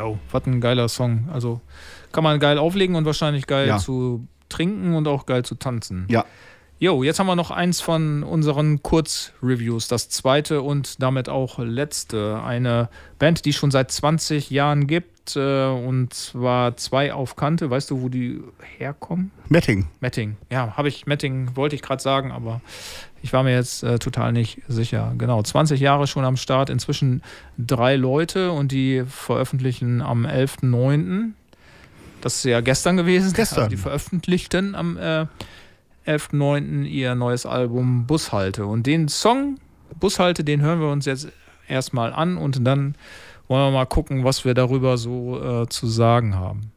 Jo, was ein geiler Song. Also kann man geil auflegen und wahrscheinlich geil zu trinken und auch geil zu tanzen. Ja. Jo, jetzt haben wir noch eins von unseren Kurzreviews, das zweite und damit auch letzte. Eine Band, die schon seit 20 Jahren gibt, und zwar 2 auf Kante. Weißt du, wo die herkommen? Metting. Ja, Metting wollte ich gerade sagen, aber ich war mir jetzt total nicht sicher. Genau, 20 Jahre schon am Start, inzwischen 3 Leute und die veröffentlichen am 11.09. Das ist ja gestern gewesen. Gestern. Also die veröffentlichten am 11.09. ihr neues Album Bushalte. Und den Song Bushalte, den hören wir uns jetzt erstmal an und dann wollen wir mal gucken, was wir darüber so zu sagen haben.